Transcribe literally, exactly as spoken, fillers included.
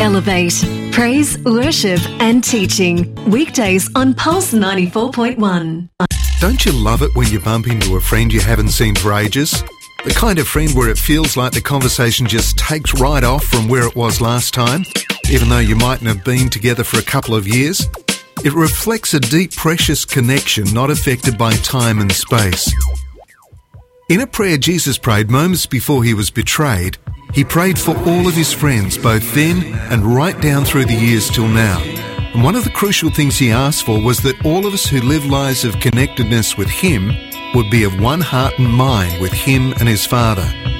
Elevate. Praise, worship and teaching. Weekdays on Pulse ninety-four point one. Don't you love it when you bump into a friend you haven't seen for ages? The kind of friend where it feels like the conversation just takes right off from where it was last time, even though you mightn't have been together for a couple of years? It reflects a deep, precious connection not affected by time and space. In a prayer Jesus prayed moments before he was betrayed, he prayed for all of his friends, both then and right down through the years till now. And one of the crucial things he asked for was that all of us who live lives of connectedness with him would be of one heart and mind with him and his Father.